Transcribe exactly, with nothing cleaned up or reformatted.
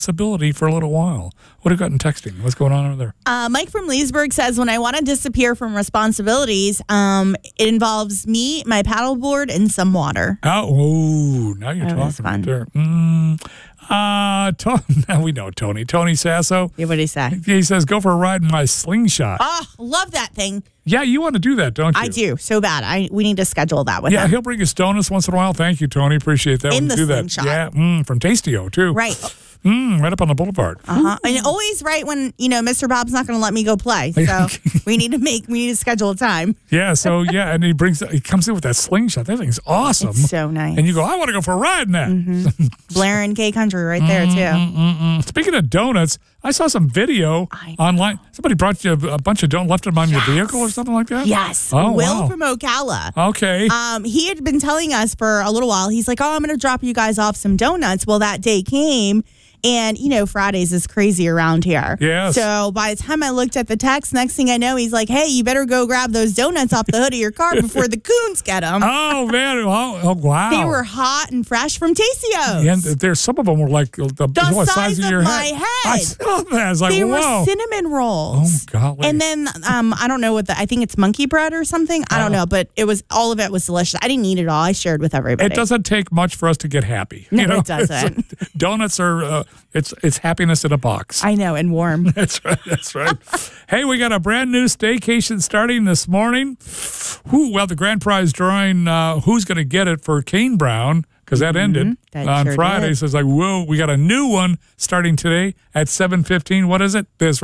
Ability for a little while. What have you gotten texting? What's going on over there? Uh, Mike from Leesburg says, when I want to disappear from responsibilities, um, it involves me, my paddleboard, and some water. Oh, oh now you're That was talking fun. right there. Mm, uh, to- now we know Tony. Tony Sasso. Yeah, what did he say? He says, go for a ride in my slingshot. Oh, love that thing. Yeah, you want to do that, don't you? I do so bad. I we need to schedule that with Yeah, him. he'll bring us donuts once in a while. Thank you, Tony. Appreciate that. In We'll the do that. slingshot. Yeah, mm, from Tastio, too. Right. Mm, right up on the boulevard. Uh-huh. And always right when, you know, Mister Bob's not going to let me go play. So we need to make, we need to schedule a time. Yeah, so, yeah, and he brings, he comes in with that slingshot. That thing's awesome. It's so nice. And you go, I want to go for a ride in that. Mm-hmm. Blair and K Country right there, too. Mm-mm-mm. Speaking of donuts, I saw some video I know. online. Somebody brought you a, a bunch of donuts, left them on Yes. your vehicle or something like that? Yes. Oh, Will wow. from Ocala. Okay. Um, he had been telling us for a little while. He's like, oh, I'm going to drop you guys off some donuts. Well, that day came. And, you know, Fridays is crazy around here. Yes. So by the time I looked at the text, next thing I know, he's like, hey, you better go grab those donuts off the hood of your car before the coons get them. oh, man. Oh, oh, wow. They were hot and fresh from Tasio's. And there's some of them were like the, the, The what, size of of your my head. head. I saw that. I was like, They whoa. were cinnamon rolls. Oh, golly. And then um, I don't know what the, I think it's monkey bread or something. I don't Oh. know, but it was, all of it was delicious. I didn't eat it all. I shared with everybody. It doesn't take much for us to get happy. No, you know? it doesn't. Donuts are, uh, it's it's happiness in a box. I know, and warm. That's right. That's right. Hey, we got a brand new staycation starting this morning. Who? Well, the grand prize drawing, uh, who's going to get it for Kane Brown? Because that ended That on sure Friday. did. So it's like, whoa, we got a new one starting today at seven fifteen. What is it? This